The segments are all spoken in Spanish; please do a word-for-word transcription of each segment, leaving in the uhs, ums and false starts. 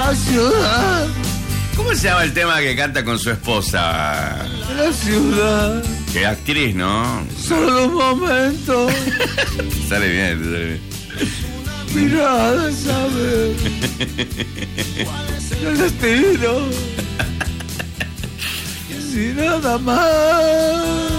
la ciudad. ¿Cómo se llama el tema que canta con su esposa? La ciudad. Que actriz, ¿no? Solo un momento. Sale bien, sale bien. Mirada, saber. El destino. Sin nada más.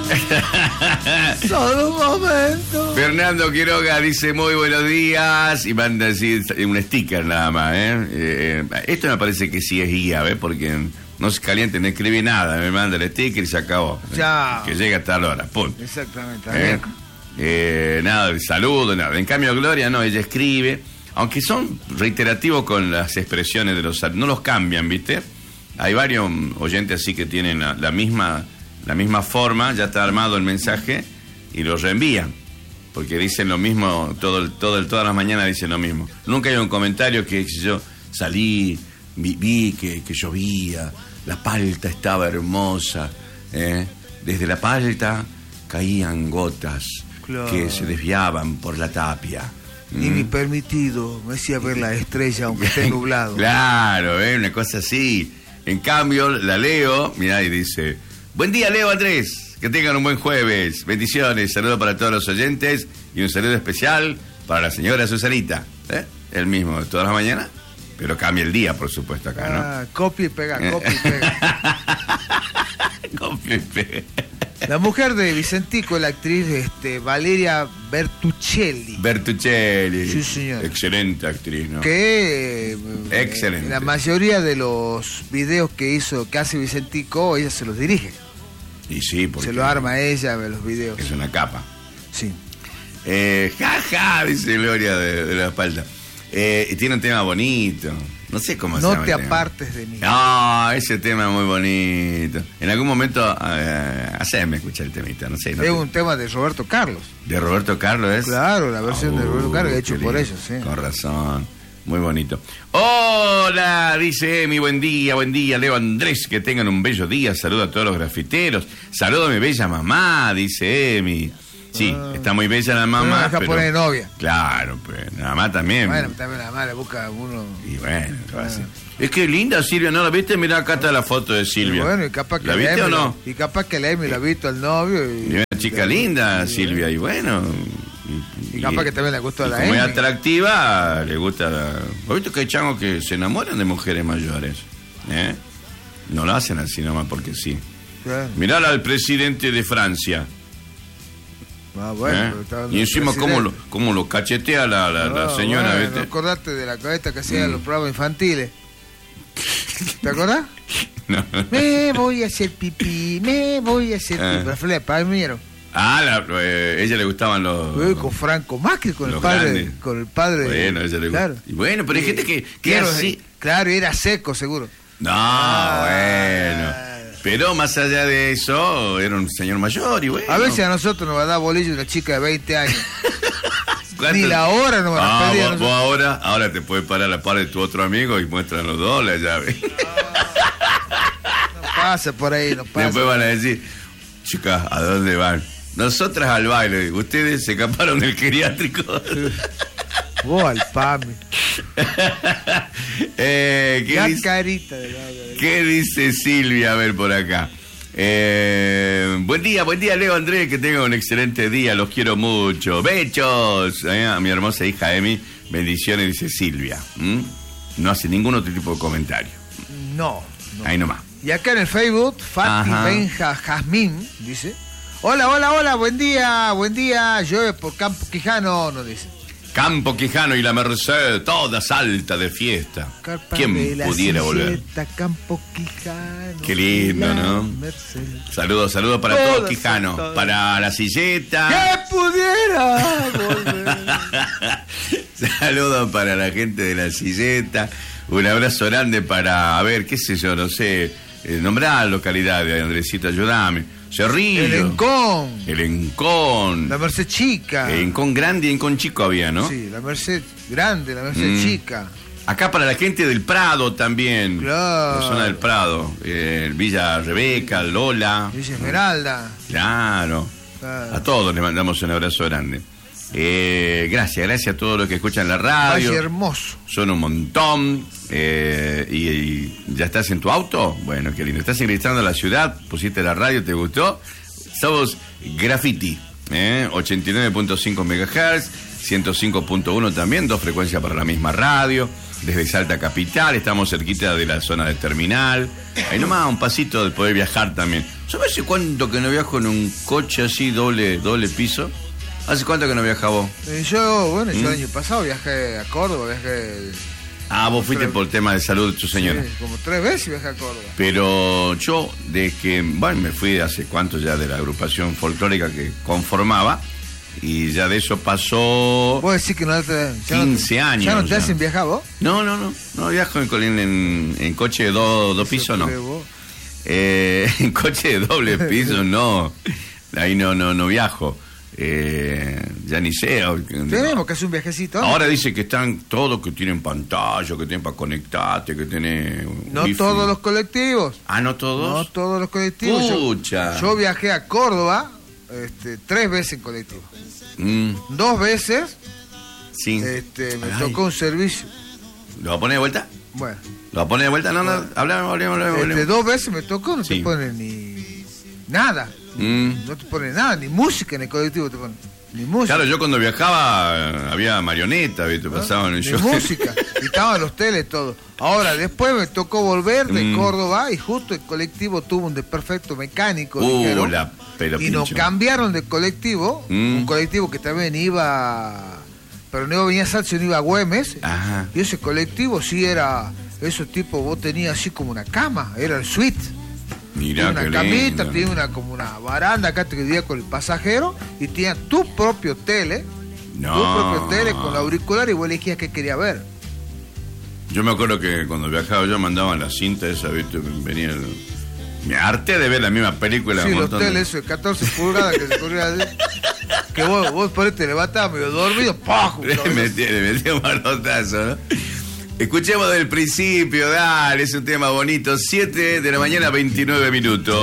Solo un momento. Fernando Quiroga dice muy buenos días y manda así un sticker nada más, ¿eh? Eh, esto me parece que sí es guía, ¿ves? Porque no se caliente, no escribe nada, me manda el sticker y se acabó. Ya. Que llega hasta la hora, punto. Exactamente. ¿Eh? Eh, nada, el saludo, nada. En cambio, Gloria no, ella escribe, aunque son reiterativos con las expresiones de los saludos, no los cambian, ¿viste? Hay varios oyentes así que tienen la, la misma la misma forma, ya está armado el mensaje y lo reenvían, porque dicen lo mismo, todo el, todo el, todas las mañanas dicen lo mismo. Nunca hay un comentario que yo salí, vi, vi que, que llovía, la palta estaba hermosa, ¿eh? Desde la palta caían gotas, claro, que se desviaban por la tapia. Ni mi permitido me hacía ver la estrella aunque esté nublado. Claro, ¿eh? Una cosa así. En cambio, la leo, mirá, y dice: buen día, Leo, Andrés, que tengan un buen jueves, bendiciones, saludos para todos los oyentes y un saludo especial para la señora Susanita, ¿eh? El mismo de todas las mañanas, pero cambia el día, por supuesto, acá, ¿no? Ah, copia y pega, copia y pega. Copia y pega. La mujer de Vicentico, la actriz este, Valeria Bertuccelli. Bertuccelli. Sí, señor. Excelente actriz, ¿no? Que eh, excelente. La mayoría de los videos que hizo, que hace Vicentico, ella se los dirige. Y sí, porque se lo arma ella los videos. Es una capa. Sí. Eh, ja, ja, dice Gloria de, de la espalda. Eh, y tiene un tema bonito. No sé cómo se No llama. te el tema. apartes de mí. No, ese tema es muy bonito. En algún momento, eh, haceme escuchar el temita, no sé. No es te... un tema de Roberto Carlos. ¿De Roberto Carlos es? Claro, la versión oh, de Roberto Carlos, hecho por ellos, sí. Con razón. Muy bonito. Hola, dice Emi, buen día, buen día, Leo, Andrés, que tengan un bello día. Saludo a todos los grafiteros. Saludo a mi bella mamá, dice Emi. Sí, ah, está muy bella la mamá. No deja pero... poner novia. Claro, pues, la mamá también. Bueno, también la mamá le busca uno. Y bueno, ah. Es que linda Silvia, ¿no la viste? Mirá, acá está la foto de Silvia. Y bueno, y capaz que ¿La viste o no? Y capaz que la Emi la ha visto al novio. Y, y una chica y linda, y, Silvia, y bueno. Y, y capaz y, que también le gustó a la Emi. Como Emi. es atractiva, le gusta la... ¿Has visto que hay changos que se enamoran de mujeres mayores? ¿Eh? No lo hacen así nomás porque sí. Claro. Mirá al presidente de Francia. Ah, bueno, ¿Eh? Y encima cómo lo, cómo lo cachetea la, la, no, la señora, bueno, ¿viste? Acordate de la cabeza que hacían mm. los programas infantiles. ¿Te acordás? No. Me voy a hacer pipí, me voy a hacer pipí. La Flor Palmiero. Ah, la, eh, ella le gustaban los... Uy, con Franco Macri, con el padre. Grandes. Con el padre. Bueno, ella le claro. Y bueno, pero hay gente que... que claro, así... claro, era seco, seguro. No, ah, bueno... Pero más allá de eso, era un señor mayor y bueno. A veces a nosotros nos va a dar bolillo una chica de veinte años. Ni la hora nos van a ah, pedir. Vos, vos ahora, ahora te puedes parar a la par de tu otro amigo y muestran los dos la llave. No, no pasa por ahí, no pasa. Después van a decir, chicas, ¿a dónde van? Nosotras al baile, ustedes se escaparon del geriátrico. Vos al P A M I. eh, ¿qué La dice, carita de la... ¿Qué dice Silvia? A ver por acá. Eh, buen día, buen día, Leo, Andrés, que tenga un excelente día, los quiero mucho. Bechos. Eh, a mi hermosa hija Emi, bendiciones, dice Silvia. ¿Mm? No hace ningún otro tipo de comentario. No, no. Ahí nomás. Y acá en el Facebook, Fati Ajá. Benja Jazmín dice: hola, hola, hola, buen día, buen día, llueve por Campo Quijano, nos dice. Campo Quijano y la Merced, toda salta de fiesta. Carpa ¿Quién de pudiera volver? Campo Quijano. Qué lindo, ¿no? Merced. Saludos, saludos para todos todo Quijano. Todo. Para la silleta. ¡Que pudiera volver! Saludos para la gente de la silleta. Un abrazo grande para, a ver, qué sé yo, no sé, eh, nombrar localidades, Andresito, ayúdame. Cerrillo. El Encón. El Encón. La Merced Chica. El Encón grande y Encón chico había, ¿no? Sí, la Merced grande, la Merced mm. chica. Acá para la gente del Prado también. Claro. La zona del Prado. Eh, Villa Rebeca, Lola. Villa Esmeralda. Claro. claro. A todos les mandamos un abrazo grande. Eh, gracias, gracias a todos los que escuchan la radio. Valle Hermoso. Son un montón. Eh, y, y ¿ya estás en tu auto? Bueno, qué lindo. ¿Estás ingresando a la ciudad? ¿Pusiste la radio? ¿Te gustó? Somos Graffiti, ¿eh? ochenta y nueve punto cinco megahertz, ciento cinco punto uno también, dos frecuencias para la misma radio. Desde Salta Capital, estamos cerquita de la zona de terminal. Ahí nomás un pasito de poder viajar también. ¿Sabes hace cuánto que no viajo en un coche así doble, doble piso? ¿Hace cuánto que no viajas vos? Eh, yo, bueno, yo ¿Mm? el año pasado viajé a Córdoba, viajé... Ah, vos fuiste tres... por el tema de salud de tu señora. Sí, como tres veces viajé a Córdoba. Pero yo, de que, bueno, me fui hace cuánto ya de la agrupación folclórica que conformaba, y ya de eso pasó... ¿Vos decís que no te... quince no, años. ¿Ya no te ya. hacen viajar vos? No, no, no, no viajo en, en, en, en coche de dos do pisos, no. Eh, en coche de doble piso, no. Ahí no, no, no viajo. Eh, ya ni sé. Tenemos no. que hacer un viajecito. Ahora dice que están todos, que tienen pantalla, que tienen para conectarte, que tienen... No wifi. todos los colectivos. Ah, ¿no todos? No todos los colectivos. Pucha. Yo, yo viajé a Córdoba este, tres veces en colectivo. Mm, Dos veces sí. este, me Ay. tocó un servicio. ¿Lo va a poner de vuelta? Bueno. ¿Lo va a poner de vuelta? No, no, hablamos, hablamos, hablamos. Este, dos veces me tocó, no Sí. te ponen ni nada. Mm. No te ponen nada, ni música en el colectivo te ponen. Ni música. Claro, yo cuando viajaba eh, había marionetas, ¿viste? Pasaban en el Ni show. música. Y estaban los teles todo. Ahora, después me tocó volver de Mm. Córdoba y justo el colectivo tuvo un desperfecto mecánico. Uh, dijeron, la pero y nos pincho. cambiaron de colectivo. Mm. Un colectivo que también iba. Pero no venía a Salta, sino iba a Güemes. Ajá. Y ese colectivo sí era. Esos tipos, vos tenías así como una cama. Era el suite. Mirá Tiene qué una camita, lindo. tiene una como una baranda acá te quedía con el pasajero y tenía tu propio tele, No. tu propio tele con la auricular y vos elegías qué quería ver. Yo me acuerdo que cuando viajaba yo mandaban la cinta esa, ¿viste? Venía el... Me harté de ver la misma película. Sí, un los montón de- teles esos de catorce pulgadas que se corrían así, que vos, vos por ahí te levantabas medio dormido, ¡pah! Le metí, le metí un manotazo, ¿no? Escuchemos del principio, dale, es un tema bonito. siete de la mañana, veintinueve minutos.